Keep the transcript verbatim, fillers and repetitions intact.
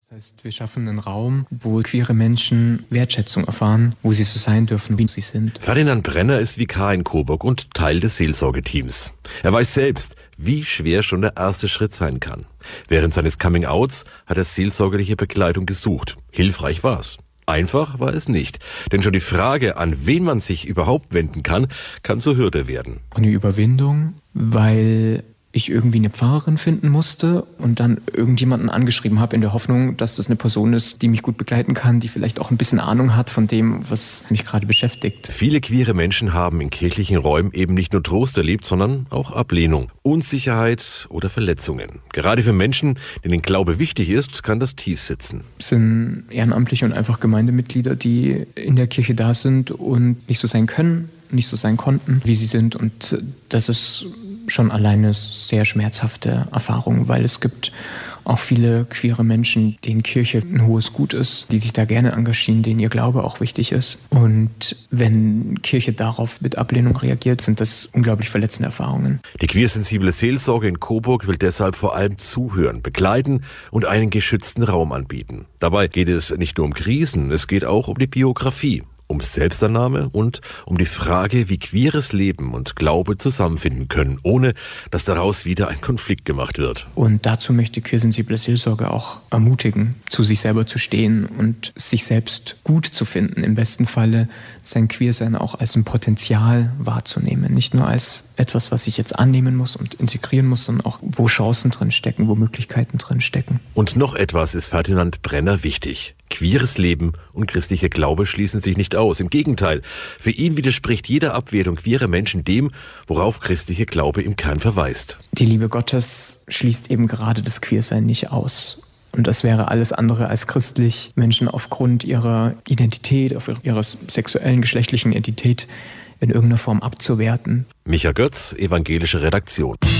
Das heißt, wir schaffen einen Raum, wo queere Menschen Wertschätzung erfahren, wo sie so sein dürfen, wie sie sind. Ferdinand Brenner ist Vikar in Coburg und Teil des Seelsorgeteams. Er weiß selbst, wie schwer schon der erste Schritt sein kann. Während seines Coming-Outs hat er seelsorgerliche Begleitung gesucht. Hilfreich war's. Einfach war es nicht. Denn schon die Frage, an wen man sich überhaupt wenden kann, kann zur Hürde werden. Eine Überwindung, weil ich irgendwie eine Pfarrerin finden musste und dann irgendjemanden angeschrieben habe in der Hoffnung, dass das eine Person ist, die mich gut begleiten kann, die vielleicht auch ein bisschen Ahnung hat von dem, was mich gerade beschäftigt. Viele queere Menschen haben in kirchlichen Räumen eben nicht nur Trost erlebt, sondern auch Ablehnung, Unsicherheit oder Verletzungen. Gerade für Menschen, denen Glaube wichtig ist, kann das tief sitzen. Es sind Ehrenamtliche und einfach Gemeindemitglieder, die in der Kirche da sind und nicht so sein können, nicht so sein konnten, wie sie sind. Und das ist schon alleine sehr schmerzhafte Erfahrung, weil es gibt auch viele queere Menschen, denen Kirche ein hohes Gut ist, die sich da gerne engagieren, denen ihr Glaube auch wichtig ist. Und wenn Kirche darauf mit Ablehnung reagiert, sind das unglaublich verletzende Erfahrungen. Die queersensible Seelsorge in Coburg will deshalb vor allem zuhören, begleiten und einen geschützten Raum anbieten. Dabei geht es nicht nur um Krisen, es geht auch um die Biografie, um Selbstannahme und um die Frage, wie queeres Leben und Glaube zusammenfinden können, ohne dass daraus wieder ein Konflikt gemacht wird. Und dazu möchte queersensible Seelsorge auch ermutigen, zu sich selber zu stehen und sich selbst gut zu finden. Im besten Falle sein Queersein auch als ein Potenzial wahrzunehmen. Nicht nur als etwas, was ich jetzt annehmen muss und integrieren muss, sondern auch, wo Chancen drin stecken, wo Möglichkeiten drin stecken. Und noch etwas ist Ferdinand Brenner wichtig. Queeres Leben und christlicher Glaube schließen sich nicht aus. Im Gegenteil, für ihn widerspricht jede Abwertung queerer Menschen dem, worauf christlicher Glaube im Kern verweist. Die Liebe Gottes schließt eben gerade das Queersein nicht aus. Und das wäre alles andere als christlich, Menschen aufgrund ihrer Identität, auf ihrer sexuellen, geschlechtlichen Identität in irgendeiner Form abzuwerten. Micha Götz, evangelische Redaktion.